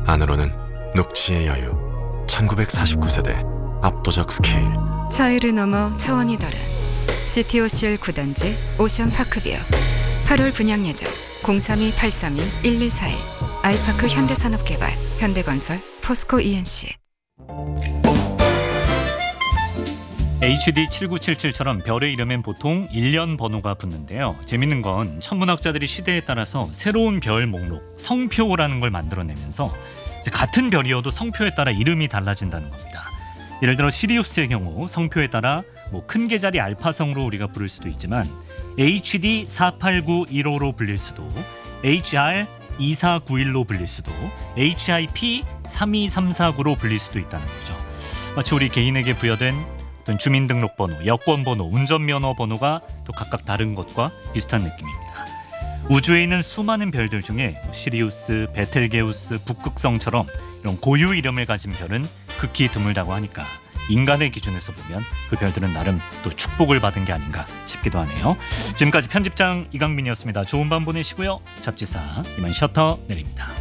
안으로는 녹취의 여유. 1949세대 압도적 스케일. 차이를 넘어 차원이 다른 GTOCL 9단지 오션 파크뷰 8월 분양 예정 032-832-1141 아이파크 현대산업개발 현대건설 포스코 ENC. HD7977처럼 별의 이름엔 보통 1년 번호가 붙는데요. 재밌는 건 천문학자들이 시대에 따라서 새로운 별 목록, 성표라는 걸 만들어내면서 같은 별이어도 성표에 따라 이름이 달라진다는 겁니다. 예를 들어 시리우스의 경우 성표에 따라 큰 계자리 알파성으로 우리가 부를 수도 있지만 HD489155로 불릴 수도, HR2491로 불릴 수도, HIP32349로 불릴 수도 있다는 거죠. 마치 우리 개인에게 부여된 어떤 주민등록번호, 여권번호, 운전면허번호가 또 각각 다른 것과 비슷한 느낌입니다. 우주에 있는 수많은 별들 중에 시리우스, 베텔게우스, 북극성처럼 이런 고유 이름을 가진 별은 극히 드물다고 하니까 인간의 기준에서 보면 그 별들은 나름 또 축복을 받은 게 아닌가 싶기도 하네요. 지금까지 편집장 이강민이었습니다. 좋은 밤 보내시고요. 잡지사 이만 셔터 내립니다.